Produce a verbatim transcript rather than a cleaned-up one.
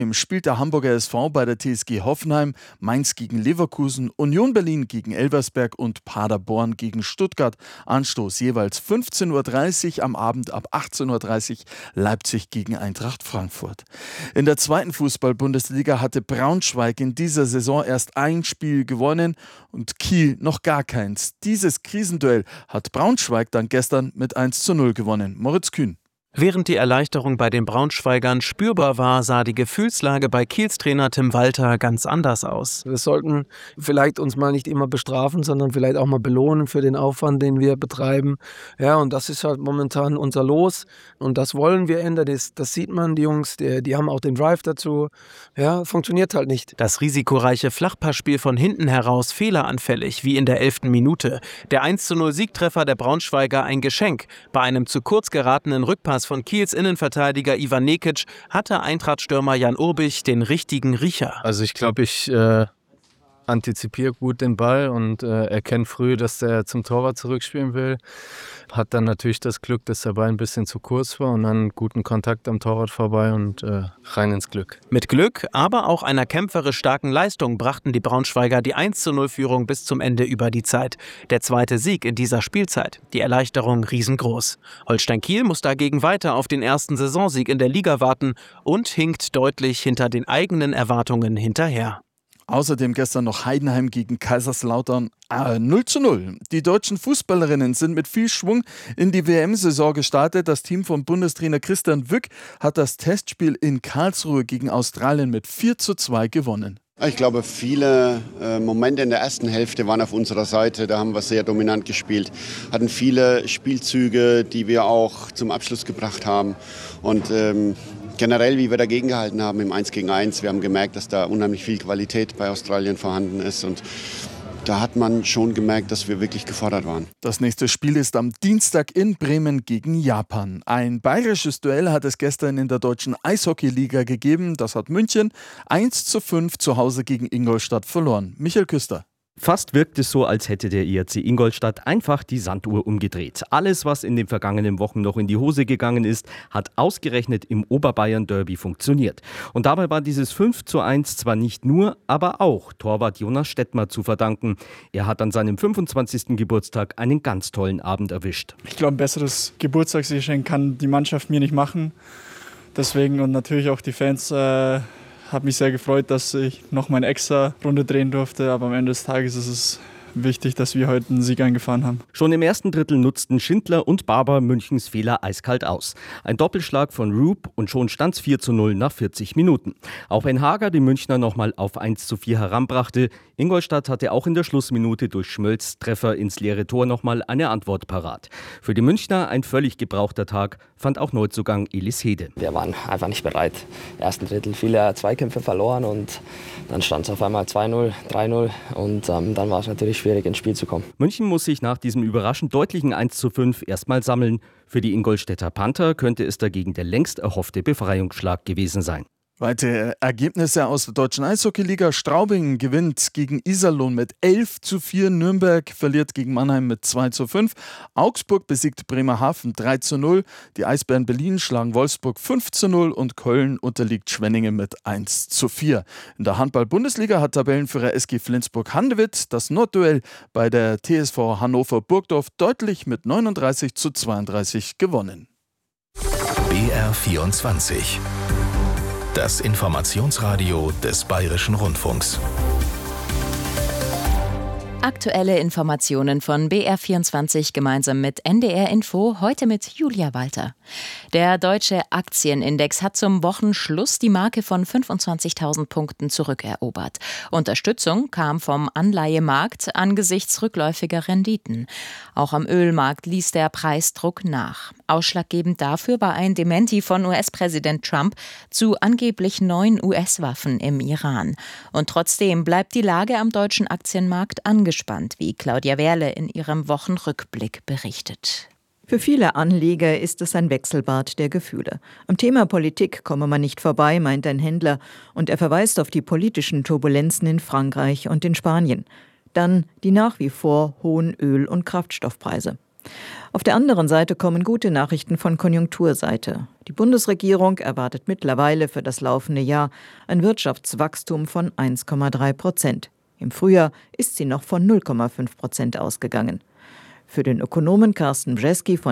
Spielt der Hamburger S V bei der T S G Hoffenheim, Mainz gegen Leverkusen, Union Berlin gegen Elversberg und Paderborn gegen Stuttgart. Anstoß jeweils fünfzehn Uhr dreißig, am Abend ab achtzehn Uhr dreißig Leipzig gegen Eintracht Frankfurt. In der zweiten Fußball-Bundesliga hatte Braunschweig in dieser Saison erst ein Spiel gewonnen und Kiel noch gar keins. Dieses Krisenduell hat Braunschweig dann gestern mit eins zu null gewonnen. Moritz Kühn. Während die Erleichterung bei den Braunschweigern spürbar war, sah die Gefühlslage bei Kiels Trainer Tim Walter ganz anders aus. Wir sollten vielleicht uns mal nicht immer bestrafen, sondern vielleicht auch mal belohnen für den Aufwand, den wir betreiben. Ja, und das ist halt momentan unser Los und das wollen wir ändern. Das, das sieht man, die Jungs, die, die haben auch den Drive dazu. Ja, funktioniert halt nicht. Das risikoreiche Flachpassspiel von hinten heraus fehleranfällig, wie in der elften Minute. Der eins zu null Siegtreffer der Braunschweiger ein Geschenk. Bei einem zu kurz geratenen Rückpass von Kiels Innenverteidiger Ivan Nekic hatte Eintracht-Stürmer Jan Urbich den richtigen Riecher. Also ich glaube, ich äh, antizipiere gut den Ball und äh, erkenne früh, dass der zum Torwart zurückspielen will. Hat dann natürlich das Glück, dass der Ball ein bisschen zu kurz war und dann guten Kontakt am Torwart vorbei und äh, rein ins Glück. Mit Glück, aber auch einer kämpferisch starken Leistung brachten die Braunschweiger die eins zu null Führung bis zum Ende über die Zeit. Der zweite Sieg in dieser Spielzeit. Die Erleichterung riesengroß. Holstein Kiel muss dagegen weiter auf den ersten Saisonsieg in der Liga warten und hinkt deutlich hinter den eigenen Erwartungen hinterher. Außerdem gestern noch Heidenheim gegen Kaiserslautern äh, null zu null. Die deutschen Fußballerinnen sind mit viel Schwung in die W M-Saison gestartet. Das Team von Bundestrainer Christian Wück hat das Testspiel in Karlsruhe gegen Australien mit vier zu zwei gewonnen. Ich glaube, viele äh, Momente in der ersten Hälfte waren auf unserer Seite. Da haben wir sehr dominant gespielt. Hatten viele Spielzüge, die wir auch zum Abschluss gebracht haben. Und ähm, generell, wie wir dagegen gehalten haben im eins gegen eins. Wir haben gemerkt, dass da unheimlich viel Qualität bei Australien vorhanden ist. Und da hat man schon gemerkt, dass wir wirklich gefordert waren. Das nächste Spiel ist am Dienstag in Bremen gegen Japan. Ein bayerisches Duell hat es gestern in der deutschen Eishockeyliga gegeben. Das hat München eins zu fünf zu Hause gegen Ingolstadt verloren. Michael Küster. Fast wirkt es so, als hätte der I R C Ingolstadt einfach die Sanduhr umgedreht. Alles, was in den vergangenen Wochen noch in die Hose gegangen ist, hat ausgerechnet im Oberbayern-Derby funktioniert. Und dabei war dieses fünf zu eins zwar nicht nur, aber auch Torwart Jonas Stettmer zu verdanken. Er hat an seinem fünfundzwanzigsten Geburtstag einen ganz tollen Abend erwischt. Ich glaube, ein besseres Geburtstagsgeschenk kann die Mannschaft mir nicht machen. Deswegen und natürlich auch die Fans äh Hat mich sehr gefreut, dass ich noch meine extra Runde drehen durfte, aber am Ende des Tages ist es wichtig, dass wir heute einen Sieg eingefahren haben. Schon im ersten Drittel nutzten Schindler und Barber Münchens Fehler eiskalt aus. Ein Doppelschlag von Roop und schon stand es vier zu null nach vierzig Minuten. Auch wenn Hager die Münchner nochmal auf eins zu vier heranbrachte, Ingolstadt hatte auch in der Schlussminute durch Schmölz Treffer ins leere Tor nochmal eine Antwort parat. Für die Münchner ein völlig gebrauchter Tag, fand auch Neuzugang Elis Hede. Wir waren einfach nicht bereit. Im ersten Drittel viele Zweikämpfe verloren und dann stand es auf einmal zwei null, drei null und ähm, dann war es natürlich schwierig ins Spiel zu kommen. München muss sich nach diesem überraschend deutlichen eins zu fünf erstmal sammeln. Für die Ingolstädter Panther könnte es dagegen der längst erhoffte Befreiungsschlag gewesen sein. Weitere Ergebnisse aus der deutschen Eishockeyliga. Straubing gewinnt gegen Iserlohn mit elf zu vier. Nürnberg verliert gegen Mannheim mit zwei zu fünf. Augsburg besiegt Bremerhaven drei zu null. Die Eisbären Berlin schlagen Wolfsburg fünf zu null und Köln unterliegt Schwenningen mit eins zu vier. In der Handball-Bundesliga hat Tabellenführer S G Flensburg-Handewitt das Nordduell bei der T S V Hannover-Burgdorf deutlich mit neununddreißig zu zweiunddreißig gewonnen. B R vierundzwanzig. Das Informationsradio des Bayerischen Rundfunks. Aktuelle Informationen von B R vierundzwanzig gemeinsam mit N D R Info, heute mit Julia Walter. Der deutsche Aktienindex hat zum Wochenschluss die Marke von fünfundzwanzigtausend Punkten zurückerobert. Unterstützung kam vom Anleihemarkt angesichts rückläufiger Renditen. Auch am Ölmarkt ließ der Preisdruck nach. Ausschlaggebend dafür war ein Dementi von U S-Präsident Trump zu angeblich neuen U S-Waffen im Iran. Und trotzdem bleibt die Lage am deutschen Aktienmarkt angespannt. Gespannt, wie Claudia Werle in ihrem Wochenrückblick berichtet. Für viele Anleger ist es ein Wechselbad der Gefühle. Am Thema Politik komme man nicht vorbei, meint ein Händler. Und er verweist auf die politischen Turbulenzen in Frankreich und in Spanien. Dann die nach wie vor hohen Öl- und Kraftstoffpreise. Auf der anderen Seite kommen gute Nachrichten von Konjunkturseite. Die Bundesregierung erwartet mittlerweile für das laufende Jahr ein Wirtschaftswachstum von eins Komma drei Prozent. Im Frühjahr ist sie noch von null Komma fünf Prozent ausgegangen. Für den Ökonomen Carsten Brzeski von